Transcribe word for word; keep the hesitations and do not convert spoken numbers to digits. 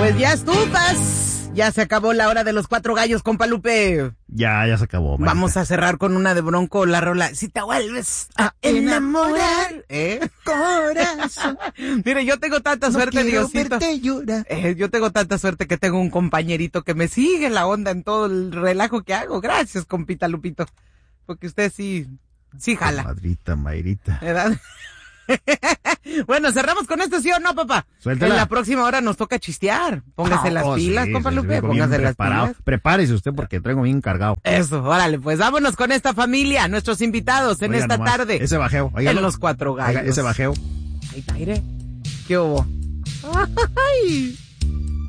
Pues ya estufas. Ya se acabó la hora de los cuatro gallos, compa Lupe. Ya, ya se acabó. Marita. Vamos a cerrar con una de Bronco, la rola. Si te vuelves a enamorar, ¿eh? Corazón. Mire, yo tengo tanta No suerte, quiero Diosito. verte llorar. Eh, yo tengo tanta suerte que tengo un compañerito que me sigue la onda en todo el relajo que hago. Gracias, compita Lupito. Porque usted sí, sí jala. Madrita, Mayrita. ¿Verdad? Bueno, cerramos con esto, ¿sí o no, papá? Suéltala. En la próxima hora nos toca chistear. Póngase Oh, las oh, pilas, sí, compa sí, Lupe, vengo bien póngase las preparado. pilas. Prepárese usted porque traigo bien cargado. Eso, órale, pues vámonos con esta familia, nuestros invitados en Oiga esta nomás, tarde. Ese bajeo. Óigalo. En los cuatro gallos. Oiga, ese bajeo. Ay, aire. ¿Qué hubo? Ay.